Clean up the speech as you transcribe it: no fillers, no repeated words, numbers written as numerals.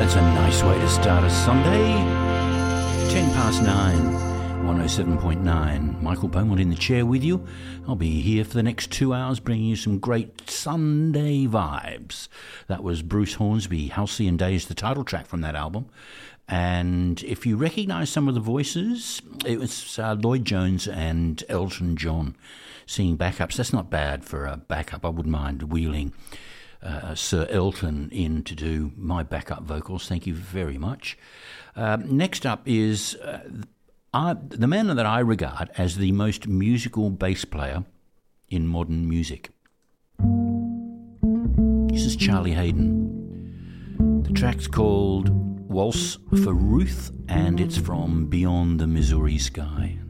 Nice way to start a Sunday. 10 past 9, 107.9. Michael Beaumont in the chair with you. I'll be here for the next 2 hours bringing you some great Sunday vibes. That was Bruce Hornsby, Halcyon Days, the title track from that album. And if you recognise some of the voices, it was Lloyd Jones and Elton John singing backups. That's not bad for a backup. I wouldn't mind wheeling Sir Elton in to do my backup vocals. Thank you very much. Next up is the man that I regard as the most musical bass player in modern music. This is Charlie Haden. The track's called Waltz for Ruth, and it's from Beyond the Missouri Sky.